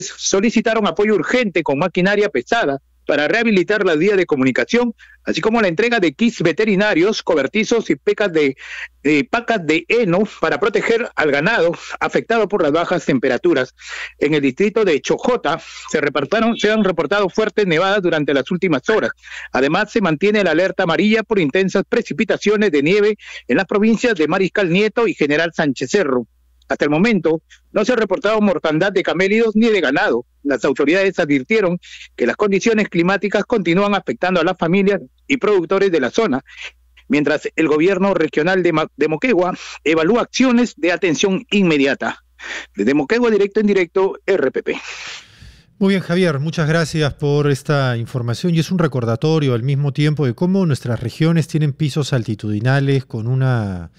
solicitaron apoyo urgente con maquinaria pesada para rehabilitar las vías de comunicación, así como la entrega de kits veterinarios, cobertizos y pacas de heno para proteger al ganado afectado por las bajas temperaturas. En el distrito de Chojota se han reportado fuertes nevadas durante las últimas horas. Además, se mantiene la alerta amarilla por intensas precipitaciones de nieve en las provincias de Mariscal Nieto y General Sánchez Cerro. Hasta el momento, no se ha reportado mortandad de camélidos ni de ganado. Las autoridades advirtieron que las condiciones climáticas continúan afectando a las familias y productores de la zona, mientras el gobierno regional de Moquegua evalúa acciones de atención inmediata. Desde Moquegua, directo en directo, RPP. Muy bien, Javier, muchas gracias por esta información y es un recordatorio al mismo tiempo de cómo nuestras regiones tienen pisos altitudinales con una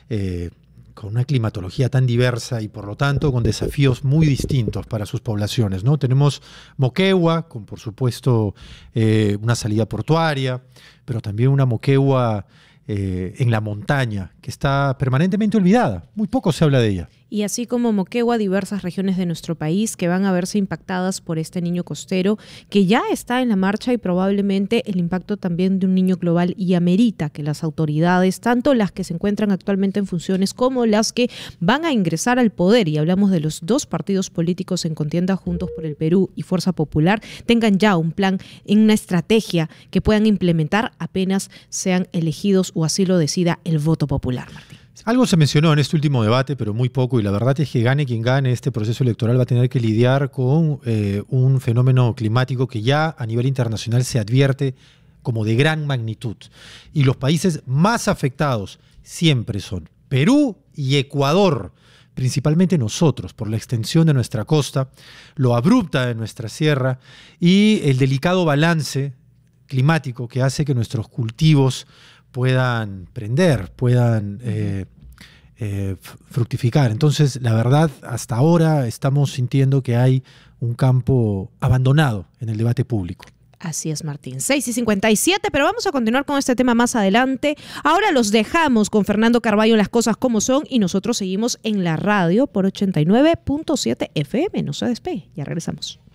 climatología tan diversa y por lo tanto con desafíos muy distintos para sus poblaciones, ¿no? Tenemos Moquegua, con por supuesto una salida portuaria, pero también una Moquegua en la montaña, que está permanentemente olvidada. Muy poco se habla de ella. Y así como Moquegua, diversas regiones de nuestro país que van a verse impactadas por este niño costero que ya está en la marcha y probablemente el impacto también de un niño global y amerita que las autoridades, tanto las que se encuentran actualmente en funciones como las que van a ingresar al poder, y hablamos de los dos partidos políticos en contienda, Juntos por el Perú y Fuerza Popular, tengan ya un plan, una estrategia que puedan implementar apenas sean elegidos o así lo decida el voto popular, Martín. Algo se mencionó en este último debate, pero muy poco, y la verdad es que gane quien gane, este proceso electoral va a tener que lidiar con un fenómeno climático que ya a nivel internacional se advierte como de gran magnitud. Y los países más afectados siempre son Perú y Ecuador, principalmente nosotros, por la extensión de nuestra costa, lo abrupta de nuestra sierra y el delicado balance climático que hace que nuestros cultivos puedan prender, puedan fructificar. Entonces, la verdad, hasta ahora estamos sintiendo que hay un campo abandonado en el debate público. Así es, Martín. 6:57, pero vamos a continuar con este tema más adelante. Ahora los dejamos con Fernando Carballo en Las Cosas Como Son y nosotros seguimos en la radio por 89.7 FM. No se despegue, ya regresamos.